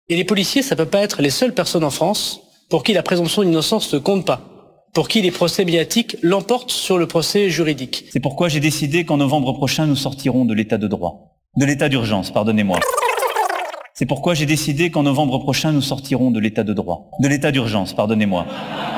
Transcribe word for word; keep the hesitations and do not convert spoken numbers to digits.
Et les policiers, ça peut pas être les seules personnes en France pour qui la présomption d'innocence ne compte pas, pour qui les procès médiatiques l'emportent sur le procès juridique. C'est pourquoi j'ai décidé qu'en novembre prochain, nous sortirons de l'état de droit. De l'état d'urgence, pardonnez-moi. C'est pourquoi j'ai décidé qu'en novembre prochain, nous sortirons de l'état de droit. De l'état d'urgence, pardonnez-moi.